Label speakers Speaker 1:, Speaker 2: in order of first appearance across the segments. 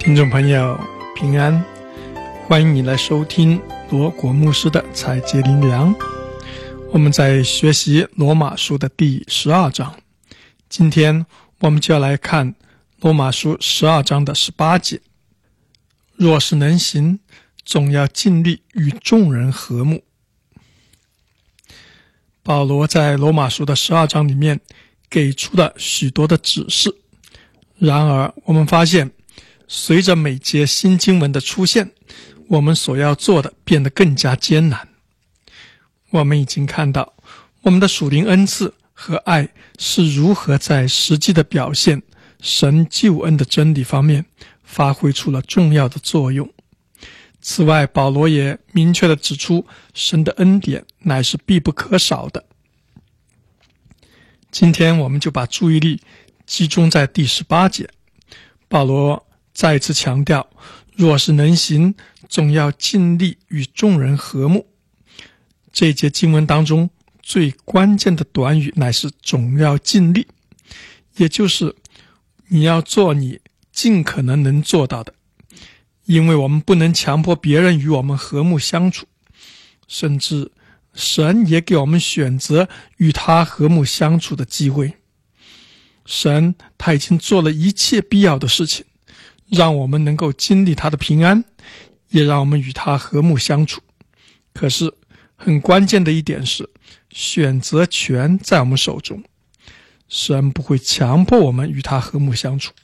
Speaker 1: 听众朋友平安，欢迎你来收听罗果牧师的采节灵粮。我们在学习罗马书的第12章，今天我们就要来看罗马书12章的18节。若是能行，总要尽力与众人和睦。保罗在罗马书的12章里面给出了许多的指示，然而我们发现随着每节新经文的出现，我们所要做的变得更加艰难。我们已经看到我们的属灵恩赐和爱是如何在实际的表现神救恩的真理方面发挥出了重要的作用。此外，保罗也明确地指出神的恩典乃是必不可少的。今天我们就把注意力集中在第18节，保罗再次强调，若是能行，总要尽力与众人和睦。这一节经文当中最关键的短语乃是总要尽力，也就是你要做你尽可能能做到的，因为我们不能强迫别人与我们和睦相处，甚至神也给我们选择与他和睦相处的机会。神他已经做了一切必要的事情，让我们能够经历他的平安，也让我们与他和睦相处。可是很关键的一点是，选择权在我们手中，神不会强迫我们与他和睦相处。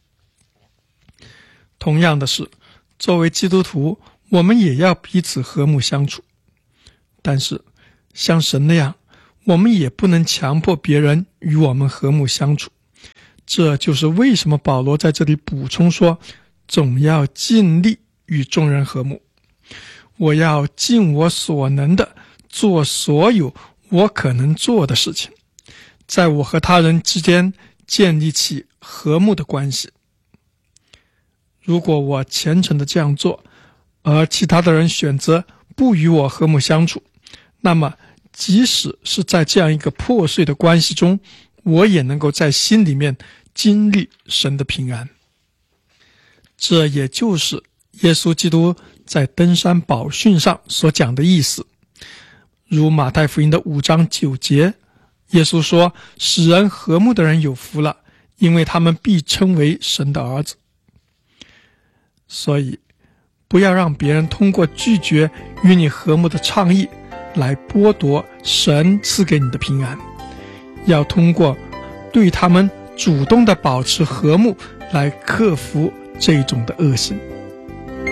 Speaker 1: 同样的是，作为基督徒，我们也要彼此和睦相处，但是像神那样，我们也不能强迫别人与我们和睦相处。这就是为什么保罗在这里补充说，总要尽力与众人和睦。我要尽我所能的做所有我可能做的事情，在我和他人之间建立起和睦的关系。如果我虔诚的这样做，而其他的人选择不与我和睦相处，那么即使是在这样一个破碎的关系中，我也能够在心里面经历神的平安。这也就是耶稣基督在登山宝训上所讲的意思。如马太福音的5章9节，耶稣说，使人和睦的人有福了，因为他们必称为神的儿子。所以不要让别人通过拒绝与你和睦的倡议来剥夺神赐给你的平安，要通过对他们主动的保持和睦来克服这种的恶行。